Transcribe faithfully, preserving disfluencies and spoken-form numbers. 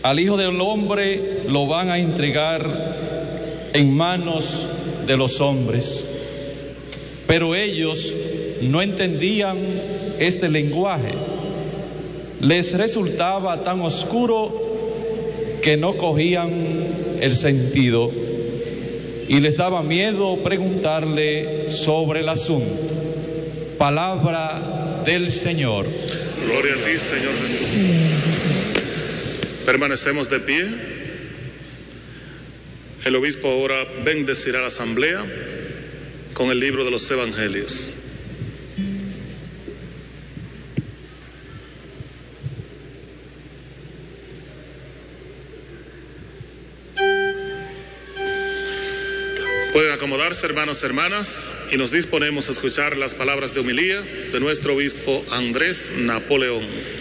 Al Hijo del Hombre lo van a entregar en manos de los hombres. Pero ellos no entendían este lenguaje. Les resultaba tan oscuro que no cogían el sentido y les daba miedo preguntarle sobre el asunto. Palabra del Señor. Gloria a ti, Señor Jesús. Permanecemos de pie. El obispo ahora bendecirá a la asamblea con el libro de los Evangelios. Pueden acomodarse, hermanos y hermanas, y nos disponemos a escuchar las palabras de homilía de nuestro obispo Andrés Napoleón.